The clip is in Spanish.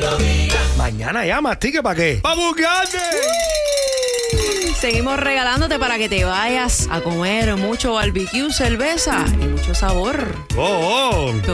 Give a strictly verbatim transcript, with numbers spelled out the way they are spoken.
Mañana ya, mastique, ¿para qué? ¡Pa' buquearte! Seguimos regalándote para que te vayas a comer mucho barbecue, cerveza y mucho sabor. ¡Oh, oh!